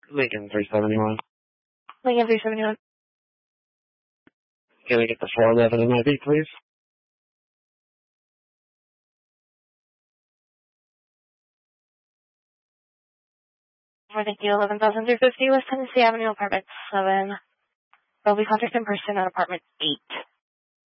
Lincoln 371. Lincoln 371. Can I get the 411 in ID, please? Thank you. 11,350 West Tennessee Avenue, apartment 7. They'll be contacted in person at apartment 8.